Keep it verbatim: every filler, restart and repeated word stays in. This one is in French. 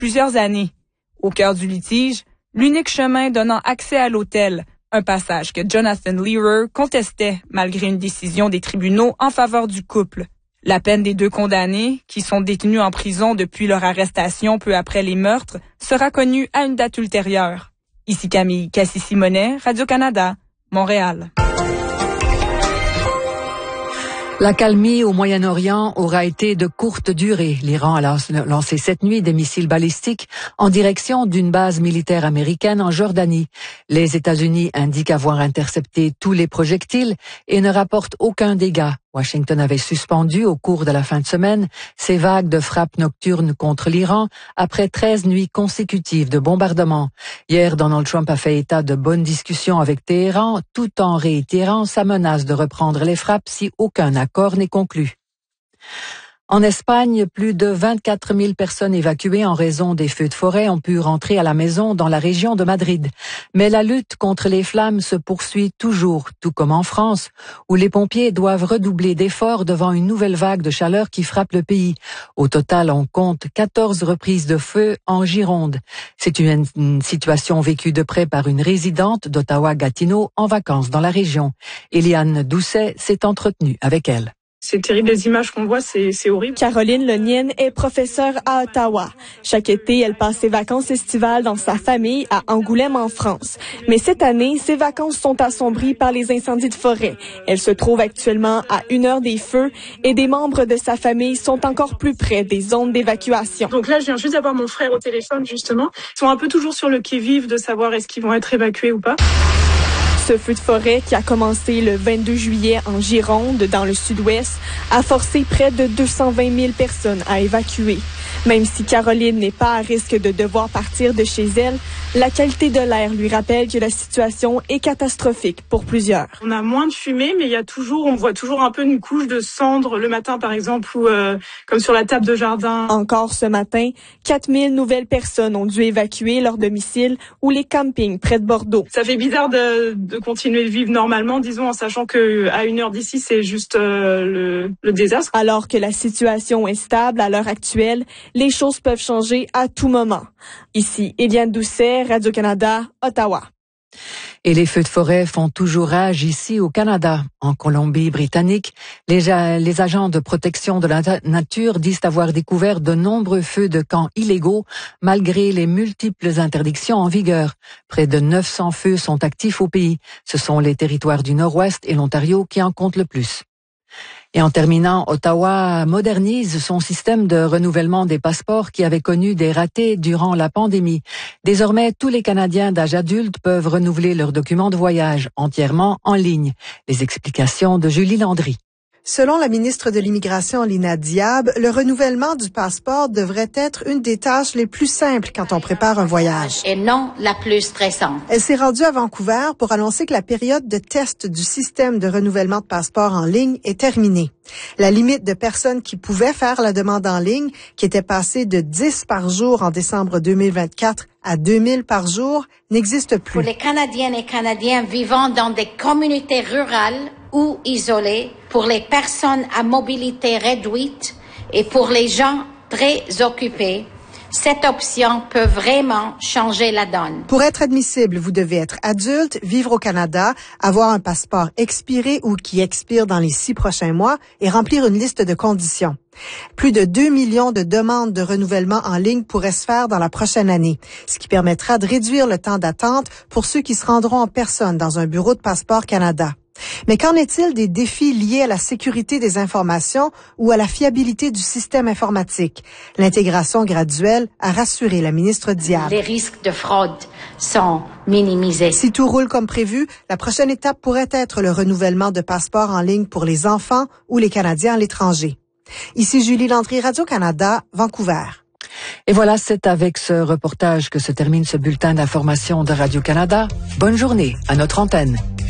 plusieurs années. Au cœur du litige, l'unique chemin donnant accès à l'hôtel, un passage que Jonathan Lehrer contestait malgré une décision des tribunaux en faveur du couple. La peine des deux condamnés, qui sont détenus en prison depuis leur arrestation peu après les meurtres, sera connue à une date ultérieure. Ici Camille Cassis-Simonet, Radio-Canada, Montréal. La calmie au Moyen-Orient aura été de courte durée. L'Iran a lancé cette nuit des missiles balistiques en direction d'une base militaire américaine en Jordanie. Les États-Unis indiquent avoir intercepté tous les projectiles et ne rapportent aucun dégât. Washington avait suspendu au cours de la fin de semaine ses vagues de frappes nocturnes contre l'Iran après treize nuits consécutives de bombardements. Hier, Donald Trump a fait état de bonnes discussions avec Téhéran tout en réitérant sa menace de reprendre les frappes si aucun accord n'est conclu. En Espagne, plus de vingt-quatre mille personnes évacuées en raison des feux de forêt ont pu rentrer à la maison dans la région de Madrid. Mais la lutte contre les flammes se poursuit toujours, tout comme en France, où les pompiers doivent redoubler d'efforts devant une nouvelle vague de chaleur qui frappe le pays. Au total, on compte quatorze reprises de feu en Gironde. C'est une, une situation vécue de près par une résidente d'Ottawa-Gatineau en vacances dans la région. Eliane Doucet s'est entretenue avec elle. C'est terrible, les images qu'on voit, c'est, c'est horrible. Caroline Lenienne est professeure à Ottawa. Chaque été, elle passe ses vacances estivales dans sa famille à Angoulême, en France. Mais cette année, ses vacances sont assombries par les incendies de forêt. Elle se trouve actuellement à une heure des feux et des membres de sa famille sont encore plus près des zones d'évacuation. Donc là, je viens juste d'avoir mon frère au téléphone, justement. Ils sont un peu toujours sur le qui-vive de savoir est-ce qu'ils vont être évacués ou pas. Ce feu de forêt qui a commencé le vingt-deux juillet en Gironde, dans le sud-ouest, a forcé près de deux cent vingt mille personnes à évacuer. Même si Caroline n'est pas à risque de devoir partir de chez elle, la qualité de l'air lui rappelle que la situation est catastrophique pour plusieurs. On a moins de fumée, mais il y a toujours, on voit toujours un peu une couche de cendres le matin, par exemple, ou euh, comme sur la table de jardin. Encore ce matin, quatre mille nouvelles personnes ont dû évacuer leur domicile ou les campings près de Bordeaux. Ça fait bizarre de, de continuer de vivre normalement, disons, en sachant que à une heure d'ici, c'est juste euh, le, le désastre. Alors que la situation est stable à l'heure actuelle, les choses peuvent changer à tout moment. Ici, Eliane Doucet, Radio-Canada, Ottawa. Et les feux de forêt font toujours rage ici au Canada. En Colombie-Britannique, les, les agents de protection de la nature disent avoir découvert de nombreux feux de camps illégaux malgré les multiples interdictions en vigueur. Près de neuf cents feux sont actifs au pays. Ce sont les territoires du Nord-Ouest et l'Ontario qui en comptent le plus. Et en terminant, Ottawa modernise son système de renouvellement des passeports qui avait connu des ratés durant la pandémie. Désormais, tous les Canadiens d'âge adulte peuvent renouveler leurs documents de voyage entièrement en ligne. Les explications de Julie Landry. Selon la ministre de l'Immigration, Lina Diab, le renouvellement du passeport devrait être une des tâches les plus simples quand on prépare un voyage. Et non la plus stressante. Elle s'est rendue à Vancouver pour annoncer que la période de test du système de renouvellement de passeport en ligne est terminée. La limite de personnes qui pouvaient faire la demande en ligne, qui était passée de dix par jour en décembre deux mille vingt-quatre à deux mille par jour, n'existe plus. Pour les Canadiennes et Canadiens vivant dans des communautés rurales ou isolées, pour les personnes à mobilité réduite et pour les gens très occupés, cette option peut vraiment changer la donne. Pour être admissible, vous devez être adulte, vivre au Canada, avoir un passeport expiré ou qui expire dans les six prochains mois et remplir une liste de conditions. Plus de deux millions de demandes de renouvellement en ligne pourraient se faire dans la prochaine année, ce qui permettra de réduire le temps d'attente pour ceux qui se rendront en personne dans un bureau de Passeport Canada. Mais qu'en est-il des défis liés à la sécurité des informations ou à la fiabilité du système informatique? L'intégration graduelle a rassuré la ministre Diab. Les risques de fraude sont minimisés. Si tout roule comme prévu, la prochaine étape pourrait être le renouvellement de passeports en ligne pour les enfants ou les Canadiens à l'étranger. Ici Julie Landry, Radio-Canada, Vancouver. Et voilà, c'est avec ce reportage que se termine ce bulletin d'information de Radio-Canada. Bonne journée à notre antenne.